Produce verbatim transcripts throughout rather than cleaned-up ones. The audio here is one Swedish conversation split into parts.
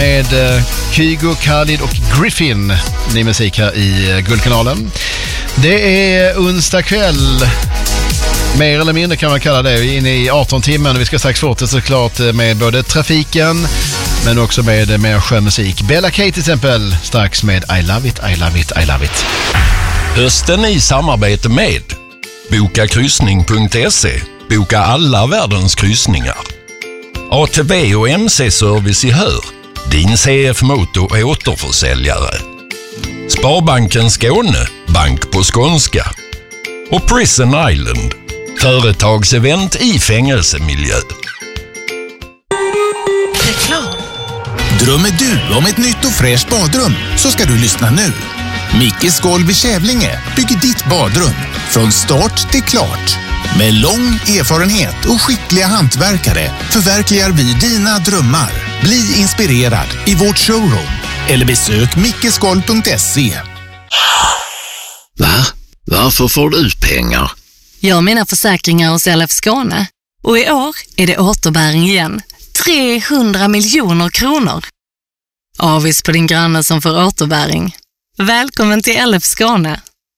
med eh, Kygo, Khalid och Griffin. Ny musik här i eh, Guldkanalen. Det är onsdag kväll. Mer eller mindre kan man kalla det. Vi är inne i arton timmen och vi ska strax fortsätta såklart med både trafiken men också med mer skön musik. Bella K till exempel strax med I love it, I love it, I love it. Hösten i samarbete med boka kryssning punkt se. Boka alla världens kryssningar. A T V och M C-service i Hör. Din C F Moto är återförsäljare. Sparbanken Skåne. Bank på skånska. Och Prison Island. Företagsevent i fängelsemiljö. Reklam. Drömmer du om ett nytt och fräscht badrum så ska du lyssna nu. Mickes Golv i Kävlinge bygger ditt badrum från start till klart. Med lång erfarenhet och skickliga hantverkare förverkligar vi dina drömmar. Bli inspirerad i vårt showroom eller besök mickesgolv punkt se. Va? Varför får du pengar? Jag har mina försäkringar hos L F Skåne. Och i år är det återbäring igen. trehundra miljoner kronor. Avis på din granne som får återbäring. Välkommen till L F Skåne.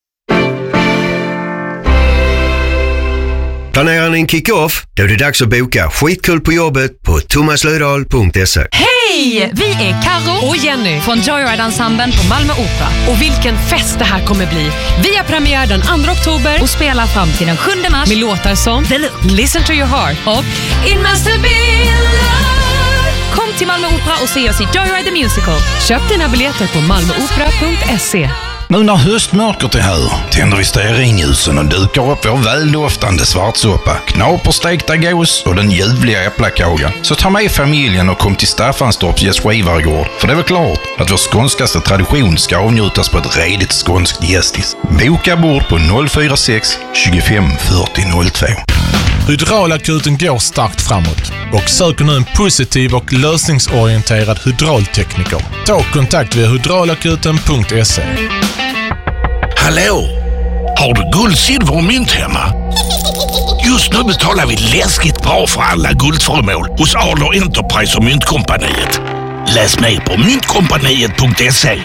Planerar ni en kick-off? Då är det dags att boka skitkul på jobbet på thomas löfdahl punkt se. Hej! Vi är Karo och Jenny från Joyride-ensemblen på Malmö Opera. Och vilken fest det här kommer bli. Vi har premiär den andra oktober och spelar fram till den sjunde mars med låtar som The Look, Listen to Your Heart och It Must Have Been Love. Kom till Malmö Opera och se oss i Joyride the Musical. Köp dina biljetter på malmöopera punkt se. Nu när höstmörkret är här tänder vi stearinljusen och dukar upp vår väldoftande svartsoppa, knaperstekta gås och den ljuvliga äpplakagan. Så ta med familjen och kom till Staffanstorps gästgivaregård. För det är väl klart att vår skånskaste tradition ska avnjutas på ett redigt skånskt gästis. Boka bord på noll fyra sex tjugofem fyrtio noll två. Hydraulakuten går starkt framåt och söker nu en positiv och lösningsorienterad hydraultekniker. Ta kontakt via hydraulakuten punkt se. Hallå! Har du guld, silver och mynt hemma? Just nu betalar vi läskigt bra för alla guldföremål hos Adler Enterprise och Myntkompaniet. Läs mer på myntkompaniet punkt se.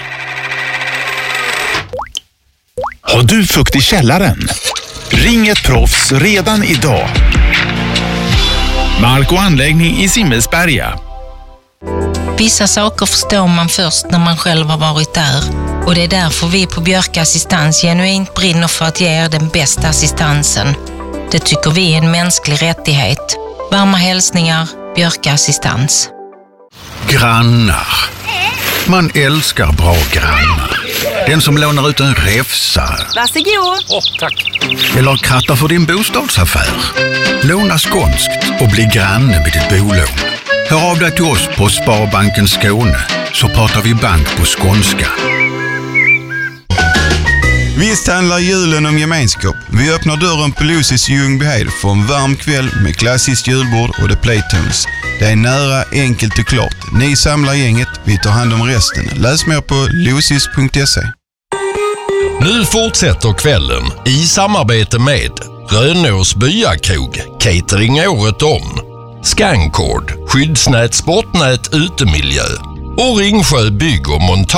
Har du fukt i källaren? Ring ett proffs redan idag. Mark och anläggning i Simmelsberga. Vissa saker förstår man först när man själv har varit där. Och det är därför vi på Björk Assistans genuint brinner för att ge er den bästa assistansen. Det tycker vi är en mänsklig rättighet. Varma hälsningar, Björk Assistans. Grannar. Man älskar bra grannar. Den som lånar ut en räfsa. Varsågod. Åh, oh, tack. Eller krattar för din bostadsaffär. Låna skånskt och bli granne med ditt bolån. Hör av dig till oss på Sparbanken Skåne så pratar vi bank på skånska. Visst handlar julen om gemenskap. Vi öppnar dörren på Lucy's i Ljungbyhed för en varm kväll med klassiskt julbord och The Playtones. Det är nära, enkelt och klart. Ni samlar gänget, vi tar hand om resten. Läs mer på lucys punkt se. Nu fortsätter kvällen i samarbete med Rönås byakrog, catering året om, Scancord, skyddsnät, sportnät, utemiljö och Ringsjö bygg och montage.